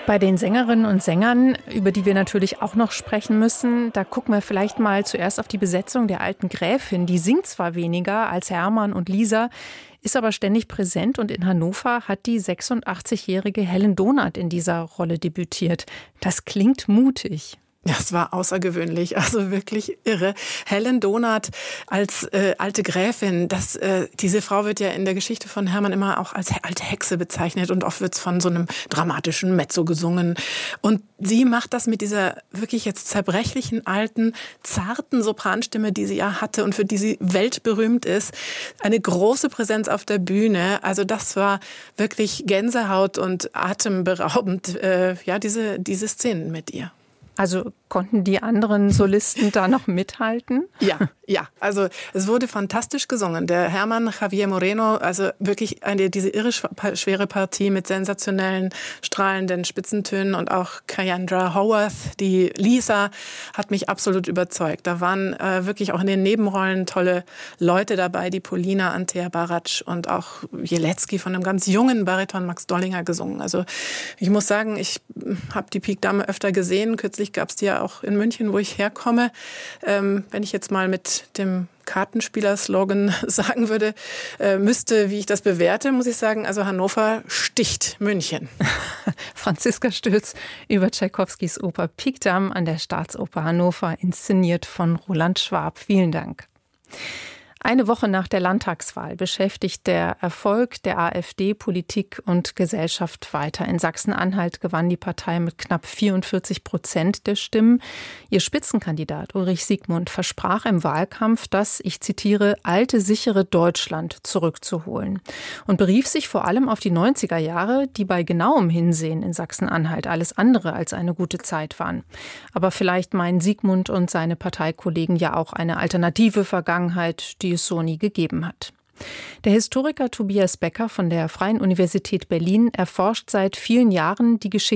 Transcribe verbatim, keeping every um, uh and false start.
Bei den Sängerinnen und Sängern, über die wir natürlich auch noch sprechen müssen, da gucken wir vielleicht mal zuerst auf die Besetzung der alten Gräfin. Die singt zwar weniger als Hermann und Lisa, ist aber ständig präsent, und in Hannover hat die sechsundachtzigjährige Helen Donath in dieser Rolle debütiert. Das klingt mutig. Ja, es war außergewöhnlich, also wirklich irre. Helen Donath als äh, alte Gräfin, das, äh, diese Frau wird ja in der Geschichte von Hermann immer auch als alte Hexe bezeichnet, und oft wird's von so einem dramatischen Mezzo gesungen. Und sie macht das mit dieser wirklich jetzt zerbrechlichen, alten, zarten Sopranstimme, die sie ja hatte und für die sie weltberühmt ist. Eine große Präsenz auf der Bühne. Also das war wirklich Gänsehaut und atemberaubend, äh, ja, diese, diese Szenen mit ihr. Also konnten die anderen Solisten da noch mithalten? Ja, ja. Also es wurde fantastisch gesungen. Der Hermann Javier Moreno, also wirklich eine diese irre schwere Partie mit sensationellen, strahlenden Spitzentönen, und auch Kayandra Howarth, die Lisa, hat mich absolut überzeugt. Da waren äh, wirklich auch in den Nebenrollen tolle Leute dabei, die Polina, Antea Barac und auch Jelecki von einem ganz jungen Bariton Max Dollinger gesungen. Also ich muss sagen, ich habe die Pik Dame öfter gesehen. Kürzlich gab es die ja auch in München, wo ich herkomme. Ähm, wenn ich jetzt mal mit dem Kartenspieler-Slogan sagen würde, äh, müsste, wie ich das bewerte, muss ich sagen, also Hannover sticht München. Franziska Stülz über Tschaikowskis Oper Pik Dame an der Staatsoper Hannover, inszeniert von Roland Schwab. Vielen Dank. Eine Woche nach der Landtagswahl beschäftigt der Erfolg der AfD Politik und Gesellschaft weiter. In Sachsen-Anhalt gewann die Partei mit knapp vierundvierzig Prozent der Stimmen. Ihr Spitzenkandidat Ulrich Siegmund versprach im Wahlkampf, das, ich zitiere, alte, sichere Deutschland zurückzuholen, und berief sich vor allem auf die neunziger Jahre, die bei genauem Hinsehen in Sachsen-Anhalt alles andere als eine gute Zeit waren. Aber vielleicht meinen Siegmund und seine Parteikollegen ja auch eine alternative Vergangenheit, die es so nie gegeben hat. Der Historiker Tobias Becker von der Freien Universität Berlin erforscht seit vielen Jahren die Geschichte